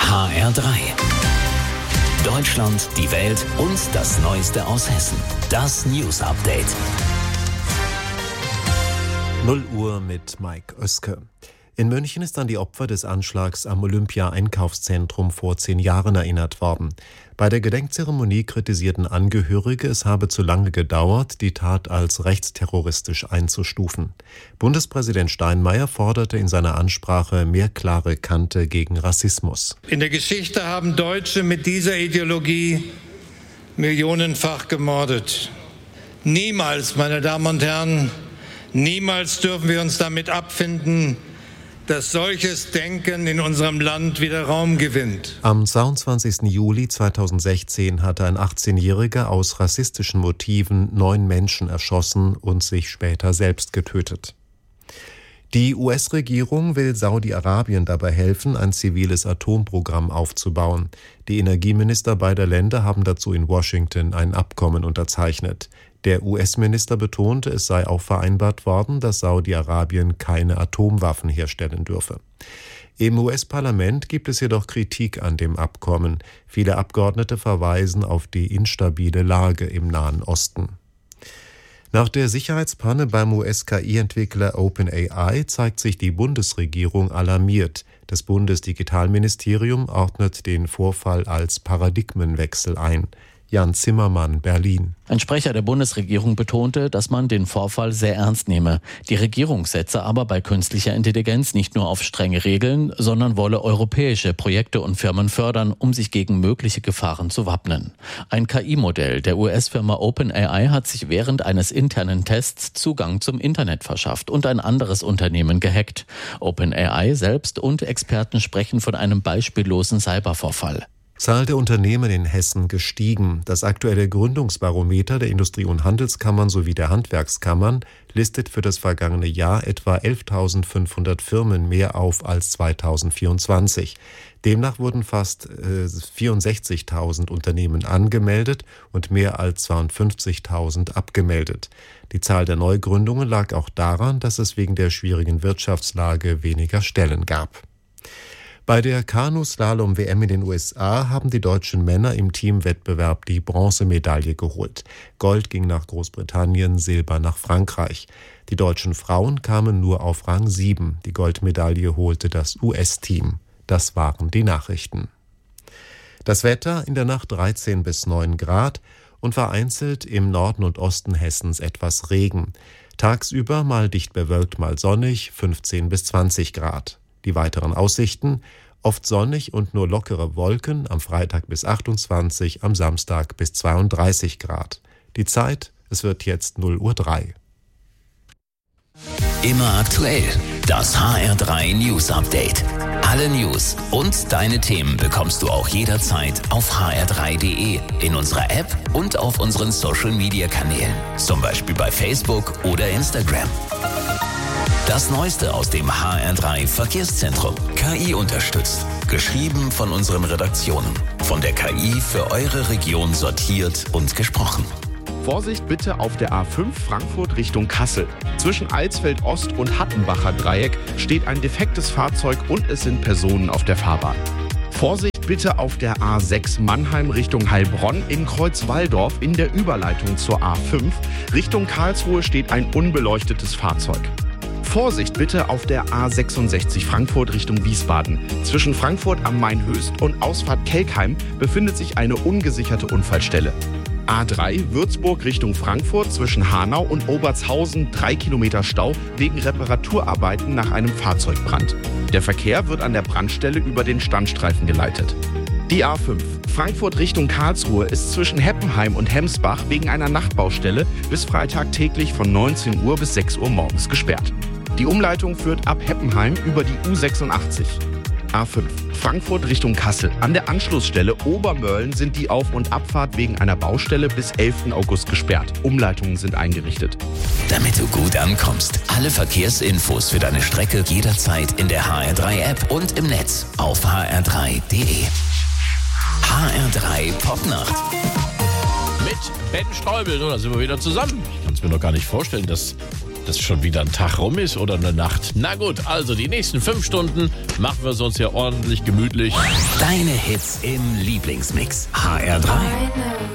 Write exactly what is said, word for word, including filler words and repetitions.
H R drei. Deutschland, die Welt und das Neueste aus Hessen. Das News Update. null Uhr mit Mike Oeske. In München ist an die Opfer des Anschlags am Olympia-Einkaufszentrum vor zehn Jahren erinnert worden. Bei der Gedenkzeremonie kritisierten Angehörige, es habe zu lange gedauert, die Tat als rechtsterroristisch einzustufen. Bundespräsident Steinmeier forderte in seiner Ansprache mehr klare Kante gegen Rassismus. In der Geschichte haben Deutsche mit dieser Ideologie millionenfach gemordet. Niemals, meine Damen und Herren, niemals dürfen wir uns damit abfinden, dass solches Denken in unserem Land wieder Raum gewinnt. Am zweiundzwanzigsten Juli zweitausendsechzehn hatte ein achtzehnjähriger aus rassistischen Motiven neun Menschen erschossen und sich später selbst getötet. Die U S-Regierung will Saudi-Arabien dabei helfen, ein ziviles Atomprogramm aufzubauen. Die Energieminister beider Länder haben dazu in Washington ein Abkommen unterzeichnet. Der U S-Minister betonte, es sei auch vereinbart worden, dass Saudi-Arabien keine Atomwaffen herstellen dürfe. Im U S-Parlament gibt es jedoch Kritik an dem Abkommen. Viele Abgeordnete verweisen auf die instabile Lage im Nahen Osten. Nach der Sicherheitspanne beim U S-K I-Entwickler OpenAI zeigt sich die Bundesregierung alarmiert. Das Bundesdigitalministerium ordnet den Vorfall als Paradigmenwechsel ein. Jan Zimmermann, Berlin. Ein Sprecher der Bundesregierung betonte, dass man den Vorfall sehr ernst nehme. Die Regierung setze aber bei künstlicher Intelligenz nicht nur auf strenge Regeln, sondern wolle europäische Projekte und Firmen fördern, um sich gegen mögliche Gefahren zu wappnen. Ein K I-Modell der U S-Firma OpenAI hat sich während eines internen Tests Zugang zum Internet verschafft und ein anderes Unternehmen gehackt. OpenAI selbst und Experten sprechen von einem beispiellosen Cybervorfall. Zahl der Unternehmen in Hessen gestiegen. Das aktuelle Gründungsbarometer der Industrie- und Handelskammern sowie der Handwerkskammern listet für das vergangene Jahr etwa elftausendfünfhundert Firmen mehr auf als zweitausendvierundzwanzig. Demnach wurden fast äh, vierundsechzigtausend Unternehmen angemeldet und mehr als zweiundfünfzigtausend abgemeldet. Die Zahl der Neugründungen lag auch daran, dass es wegen der schwierigen Wirtschaftslage weniger Stellen gab. Bei der Kanu-Slalom-W M in den U S A haben die deutschen Männer im Teamwettbewerb die Bronzemedaille geholt. Gold ging nach Großbritannien, Silber nach Frankreich. Die deutschen Frauen kamen nur auf Rang sieben. Die Goldmedaille holte das U S-Team. Das waren die Nachrichten. Das Wetter: in der Nacht dreizehn bis neun Grad und vereinzelt im Norden und Osten Hessens etwas Regen. Tagsüber mal dicht bewölkt, mal sonnig, fünfzehn bis zwanzig Grad. Die weiteren Aussichten: oft sonnig und nur lockere Wolken, am Freitag bis achtundzwanzig, am Samstag bis zweiunddreißig Grad. Die Zeit: es wird jetzt null Uhr drei. Immer aktuell, das H R drei News Update. Alle News und deine Themen bekommst du auch jederzeit auf h r drei punkt d e, in unserer App und auf unseren Social Media Kanälen, zum Beispiel bei Facebook oder Instagram. Das Neueste aus dem H R drei Verkehrszentrum. K I unterstützt. Geschrieben von unseren Redaktionen. Von der K I für eure Region sortiert und gesprochen. Vorsicht bitte auf der A fünf Frankfurt Richtung Kassel. Zwischen Alsfeld Ost und Hattenbacher Dreieck steht ein defektes Fahrzeug und es sind Personen auf der Fahrbahn. Vorsicht bitte auf der A sechs Mannheim Richtung Heilbronn in Kreuzwalldorf in der Überleitung zur A fünf. Richtung Karlsruhe steht ein unbeleuchtetes Fahrzeug. Vorsicht bitte auf der A sechsundsechzig Frankfurt Richtung Wiesbaden. Zwischen Frankfurt am Main-Höchst und Ausfahrt Kelkheim befindet sich eine ungesicherte Unfallstelle. A drei Würzburg Richtung Frankfurt zwischen Hanau und Obertshausen drei Kilometer Stau wegen Reparaturarbeiten nach einem Fahrzeugbrand. Der Verkehr wird an der Brandstelle über den Standstreifen geleitet. Die A fünf Frankfurt Richtung Karlsruhe ist zwischen Heppenheim und Hemsbach wegen einer Nachtbaustelle bis Freitag täglich von neunzehn Uhr bis sechs Uhr morgens gesperrt. Die Umleitung führt ab Heppenheim über die U sechsundachtzig. A fünf Frankfurt Richtung Kassel. An der Anschlussstelle Obermörlen sind die Auf- und Abfahrt wegen einer Baustelle bis elften August gesperrt. Umleitungen sind eingerichtet. Damit du gut ankommst, alle Verkehrsinfos für deine Strecke jederzeit in der H R drei App und im Netz auf h r drei punkt d e. H R drei Popnacht. Mit Ben Stäubel, so, da sind wir wieder zusammen. Ich kann es mir noch gar nicht vorstellen, dass dass schon wieder ein Tag rum ist oder eine Nacht. Na gut, also die nächsten fünf Stunden machen wir es uns ja ordentlich gemütlich. Deine Hits im Lieblingsmix. H R drei.